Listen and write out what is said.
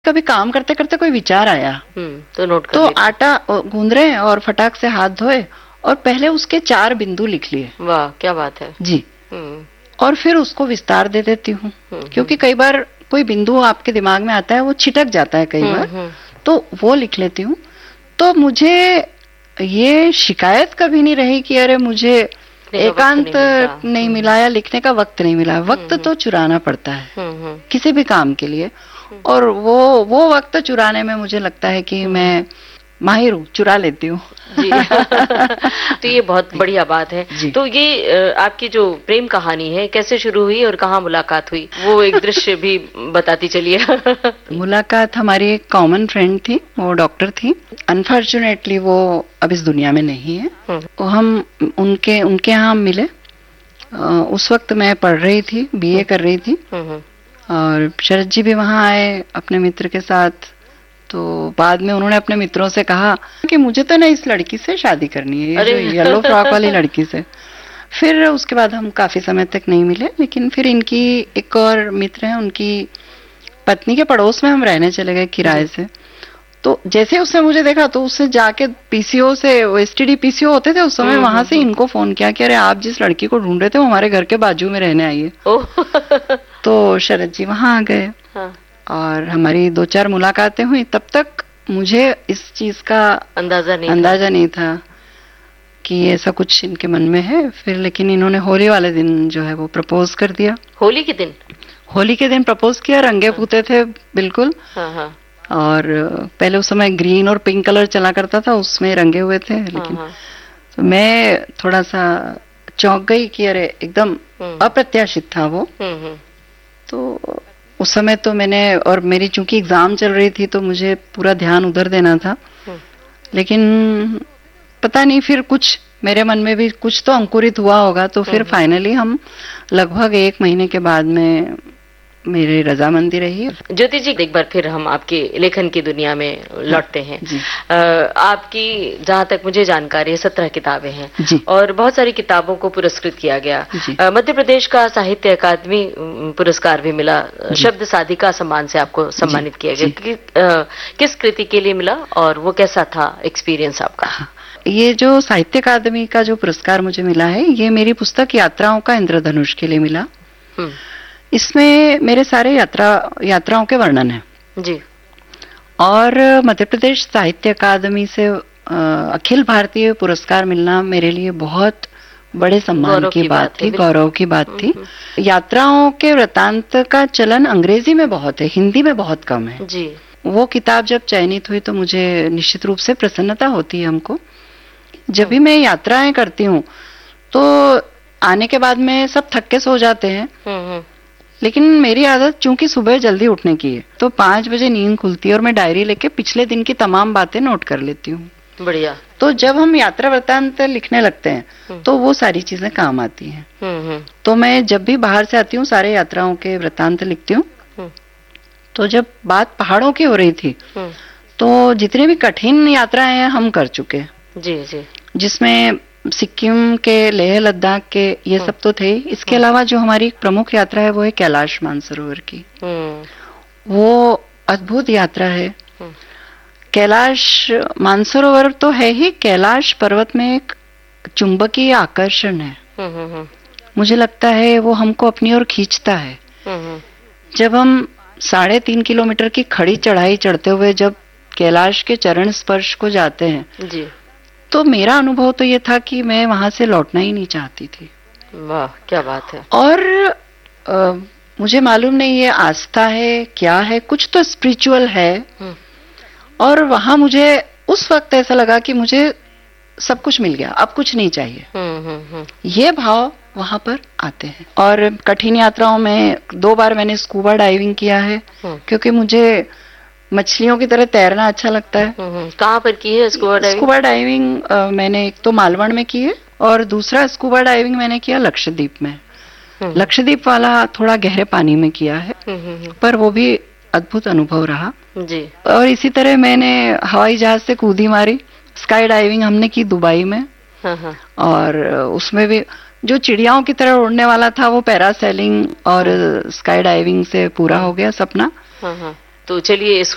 कभी काम करते करते कोई विचार आया तो नोट कर तो आटा गूंद रहे और फटाक से हाथ धोए और पहले उसके 4 बिंदु लिख लिए। वाह क्या बात है जी। और फिर उसको विस्तार दे देती हूँ, क्योंकि कई बार कोई बिंदु आपके दिमाग में आता है वो छिटक जाता है कई बार, तो वो लिख लेती हूँ। तो मुझे ये शिकायत कभी नहीं रही कि अरे मुझे एकांत नहीं मिला या लिखने का वक्त नहीं मिला। वक्त तो चुराना पड़ता है किसी भी काम के लिए, और वो वक्त चुराने में मुझे लगता है कि मैं माहिर हूँ, चुरा लेती हूँ। जी। तो ये बहुत बढ़िया बात है। तो ये आपकी जो प्रेम कहानी है कैसे शुरू हुई और कहाँ मुलाकात हुई, वो एक दृश्य भी बताती चलिए। मुलाकात हमारी एक कॉमन फ्रेंड थी, वो डॉक्टर थी। अनफॉर्चुनेटली वो अब इस दुनिया में नहीं है। तो हम उनके यहाँ मिले। उस वक्त मैं पढ़ रही थी, BA कर रही थी, और शरद जी भी वहाँ आए अपने मित्र के साथ। तो बाद में उन्होंने अपने मित्रों से कहा कि मुझे तो ना इस लड़की से शादी करनी है, ये जो येलो फ्रॉक वाली लड़की से। फिर उसके बाद हम काफी समय तक नहीं मिले, लेकिन फिर इनकी एक और मित्र है, उनकी पत्नी के पड़ोस में हम रहने चले गए किराए से। तो जैसे उसने मुझे देखा तो उससे जाके PCO से, STD PCO होते थे उस समय, वहां से इनको फोन किया कि अरे आप जिस लड़की को ढूंढ रहे थे वो हमारे घर के बाजू में रहने आई है। तो शरद जी वहां आ गए और हमारी 2-4 मुलाकातें हुई। तब तक मुझे इस चीज का अंदाजा नहीं था कि ऐसा कुछ इनके मन में है। फिर लेकिन इन्होंने होली वाले दिन जो है वो प्रपोज कर दिया। होली के दिन प्रपोज किया, रंगे पूते थे बिल्कुल। और पहले उस समय ग्रीन और पिंक कलर चला करता था, उसमें रंगे हुए थे। लेकिन तो मैं थोड़ा सा चौंक गई कि अरे एकदम अप्रत्याशित था वो। तो उस समय तो मैंने, और मेरी चूंकि एग्जाम चल रही थी तो मुझे पूरा ध्यान उधर देना था। लेकिन पता नहीं फिर कुछ मेरे मन में भी कुछ तो अंकुरित हुआ होगा। तो फिर फाइनली हम लगभग 1 महीने के बाद में मेरी रजामंदी रही। ज्योति जी, एक बार फिर हम आपके लेखन की दुनिया में लौटते हैं। आपकी जहाँ तक मुझे जानकारी है 17 किताबें हैं और बहुत सारी किताबों को पुरस्कृत किया गया। मध्य प्रदेश का साहित्य अकादमी पुरस्कार भी मिला, शब्द साधिका सम्मान से आपको सम्मानित किया गया। किस कृति के लिए मिला और वो कैसा था एक्सपीरियंस आपका? ये जो साहित्य अकादमी का जो पुरस्कार मुझे मिला है, ये मेरी पुस्तक यात्राओं का इंद्रधनुष के लिए मिला। इसमें मेरे सारे यात्राओं के वर्णन है जी। और मध्य प्रदेश साहित्य अकादमी से अखिल भारतीय पुरस्कार मिलना मेरे लिए बहुत बड़े सम्मान की बात थी, गौरव की बात थी। यात्राओं के वृतांत का चलन अंग्रेजी में बहुत है, हिंदी में बहुत कम है जी। वो किताब जब चयनित हुई तो मुझे निश्चित रूप से प्रसन्नता होती है हमको। जब भी मैं यात्राएं करती हूँ तो आने के बाद में सब थक के सो जाते हैं, लेकिन मेरी आदत चूंकि सुबह जल्दी उठने की है तो 5 बजे नींद खुलती है और मैं डायरी लेके पिछले दिन की तमाम बातें नोट कर लेती हूँ। बढ़िया। तो जब हम यात्रा वृत्तांत लिखने लगते हैं तो वो सारी चीजें काम आती हैं। तो मैं जब भी बाहर से आती हूँ सारे यात्राओं के वृत्तांत लिखती हूँ। तो जब बात पहाड़ों की हो रही थी तो जितनी भी कठिन यात्राएं हैं हम कर चुके जी जी, जिसमें सिक्किम के, लेह लद्दाख के, ये सब तो थे। इसके अलावा जो हमारी एक प्रमुख यात्रा है वो है कैलाश मानसरोवर की। वो अद्भुत यात्रा है। कैलाश मानसरोवर तो है ही, कैलाश पर्वत में एक चुंबकीय आकर्षण है। मुझे लगता है वो हमको अपनी ओर खींचता है। जब हम 3.5 किलोमीटर की खड़ी चढ़ाई चढ़ते हुए जब कैलाश के चरण स्पर्श को जाते हैं जी, तो मेरा अनुभव तो ये था कि मैं वहां से लौटना ही नहीं चाहती थी। वाह क्या बात है। और मुझे मालूम नहीं ये आस्था है क्या है, कुछ तो स्पिरिचुअल है। और वहां मुझे उस वक्त ऐसा लगा कि मुझे सब कुछ मिल गया, अब कुछ नहीं चाहिए। ये भाव वहां पर आते हैं। और कठिन यात्राओं में 2 बार मैंने स्कूबा डाइविंग किया है क्योंकि मुझे मछलियों की तरह तैरना अच्छा लगता है। कहाँ पर की है स्कूबा डाइविंग? स्कूबा डाइविंग मैंने एक तो मालवण में की है और दूसरा स्कूबा डाइविंग मैंने किया लक्षद्वीप में। लक्षद्वीप वाला थोड़ा गहरे पानी में किया है, पर वो भी अद्भुत अनुभव रहा जी। और इसी तरह मैंने हवाई जहाज से कूदी मारी, स्काई डाइविंग हमने की दुबई में। और उसमें भी जो चिड़ियाओं की तरह उड़ने वाला था वो पैरासेलिंग और स्काई डाइविंग से पूरा हो गया सपना। तो चलिए